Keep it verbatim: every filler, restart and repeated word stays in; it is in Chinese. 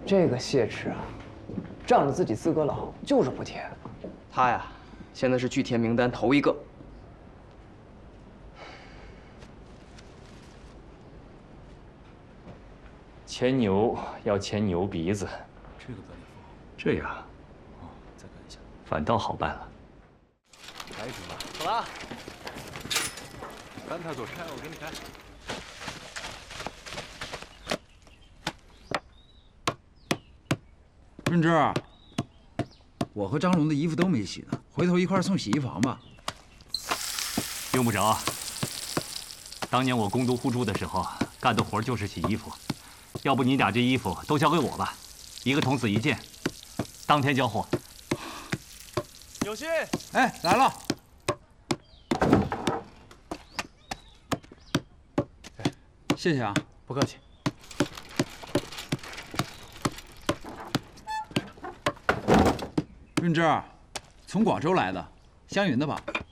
这个谢池啊，仗着自己资格老，就是不填。 他呀，现在是拒填名单头一个。 牵牛要牵牛鼻子， 这个办得不好。 这样， 哦，再看一下。 反倒好办了。 开始吧。 走了。 三太左开，我给你开。 润之，我和张龙的衣服都没洗呢，回头一块送洗衣房吧。 用不着。当年我攻都护住的时候，干的活就是洗衣服。要不你俩这衣服都交给我吧，一个童子一件，当天交货。 有心， 哎，来了。谢谢啊， 不客气。 润之，从广州来的，湘云的吧？